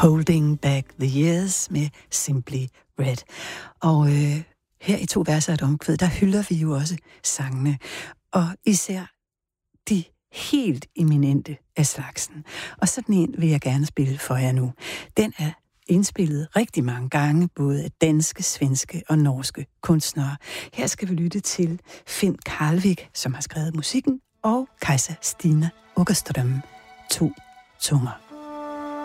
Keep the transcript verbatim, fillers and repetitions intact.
Holding Back the Years med Simply Red. Og øh, her i To verser af et omkvæd, der hylder vi jo også sangene, og især de helt eminente af slagsen. Og sådan en vil jeg gerne spille for jer nu. Den er indspillet rigtig mange gange, både af danske, svenske og norske kunstnere. Her skal vi lytte til Finn Karlvik, som har skrevet musikken, og Kajsa Stina Åkerström, To tunger.